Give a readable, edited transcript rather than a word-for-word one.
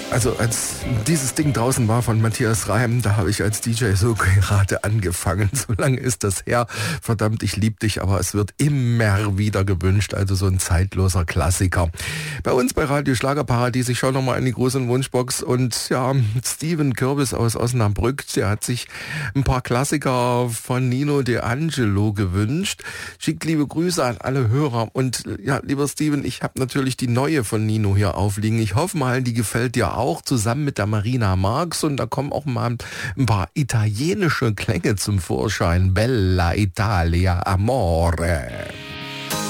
Also als dieses Ding draußen war von Matthias Reim, da habe ich als DJ so gerade angefangen. So lange ist das her. Verdammt, ich lieb dich, aber es wird immer wieder gewünscht. Also so ein zeitloser Klassiker. Bei uns bei Radio Schlagerparadies, ich schaue nochmal in die große Wunschbox und ja, Steven Kürbis aus Osnabrück, der hat sich ein paar Klassiker von Nino D'Angelo gewünscht. Schickt liebe Grüße an alle Hörer und ja, lieber Steven, ich habe natürlich die neue von Nino hier aufliegen. Ich hoffe mal, die gefällt dir auch, zusammen mit der Marina Marx, und da kommen auch mal ein paar italienische Klänge zum Vorschein. Bella Italia Amore.